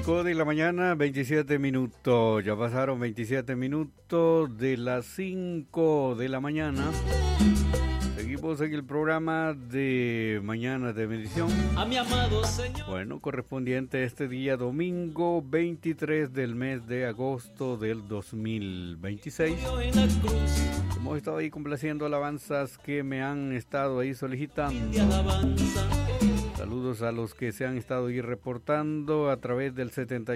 5 de la mañana, 27 minutos. Ya pasaron 27 minutos de las 5 de la mañana. Seguimos en el programa de Mañana de Bendición. A mi amado Señor. Bueno, correspondiente a este día domingo 23 del mes de agosto del 2026. Hemos estado ahí complaciendo alabanzas que me han estado ahí solicitando. Saludos a los que se han estado ahí reportando a través del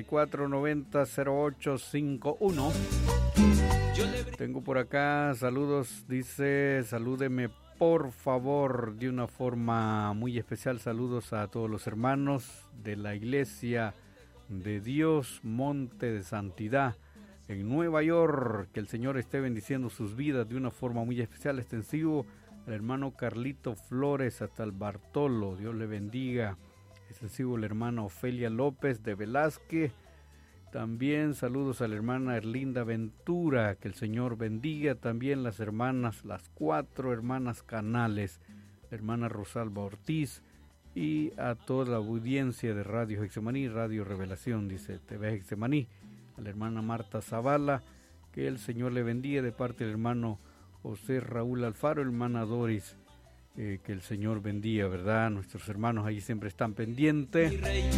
74900851. Tengo por acá saludos, dice, salúdeme por favor de una forma muy especial. Saludos a todos los hermanos de la Iglesia de Dios Monte de Santidad en Nueva York. Que el Señor esté bendiciendo sus vidas de una forma muy especial, extensivo. El hermano Carlito Flores hasta el Bartolo, Dios le bendiga. Extensivo la hermana Ofelia López de Velázquez. También saludos a la hermana Erlinda Ventura, que el Señor bendiga. También las hermanas, las 4 hermanas Canales, la hermana Rosalba Ortiz y a toda la audiencia de Radio Getsemaní, Radio Revelación, dice TV Getsemaní. A la hermana Marta Zavala, que el Señor le bendiga de parte del hermano José Raúl Alfaro, hermana Doris, que el Señor bendiga, ¿verdad? Nuestros hermanos ahí siempre están pendientes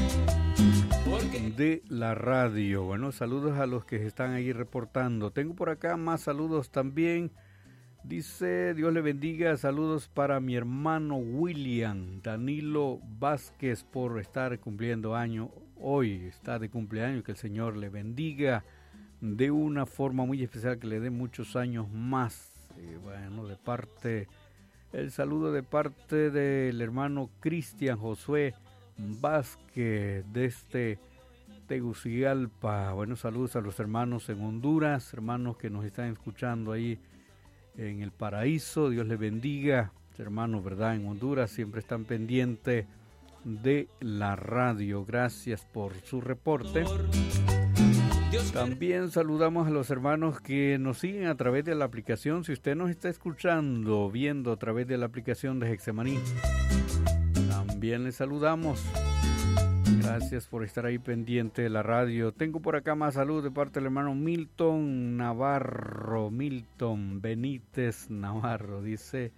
de la radio. Bueno, saludos a los que están ahí reportando. Tengo por acá más saludos también. Dice, Dios le bendiga, saludos para mi hermano William Danilo Vázquez por estar cumpliendo año. Hoy está de cumpleaños, que el Señor le bendiga de una forma muy especial, que le dé muchos años más. Bueno, el saludo de parte del hermano Cristian Josué Vázquez desde Tegucigalpa. Bueno, saludos a los hermanos en Honduras, hermanos que nos están escuchando ahí en el paraíso. Dios les bendiga, hermanos, ¿verdad? En Honduras siempre están pendientes de la radio. Gracias por su reporte. También saludamos a los hermanos que nos siguen a través de la aplicación. Si usted nos está escuchando, viendo a través de la aplicación de Getsemaní, también les saludamos. Gracias por estar ahí pendiente de la radio. Tengo por acá más salud de parte del hermano Milton Navarro, Milton Benítez Navarro, dice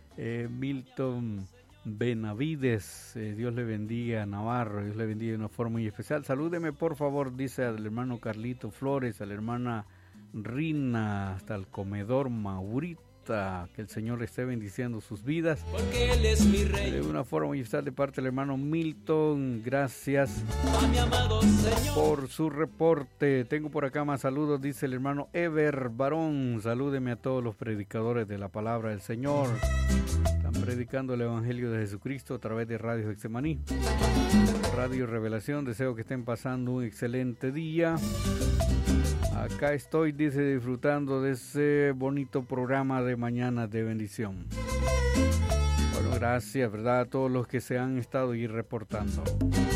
Milton Benavides. Dios le bendiga, Navarro, Dios le bendiga de una forma muy especial. Salúdeme por favor, dice al hermano Carlito Flores, a la hermana Rina, hasta el comedor Maurita. Que el Señor esté bendiciendo sus vidas Porque Él es mi rey. de una forma muy especial de parte del hermano Milton. Gracias A mi amado Señor. por su reporte. Tengo por acá más saludos, dice el hermano Ever Barón. Salúdeme a todos los predicadores de la palabra del Señor. Están predicando el Evangelio de Jesucristo a través de Radio Getsemaní, Radio Revelación. Deseo que estén pasando un excelente día. Acá estoy, dice, disfrutando de ese bonito programa de Mañana de Bendición. Bueno, gracias, ¿verdad? A todos los que se han estado ahí reportando.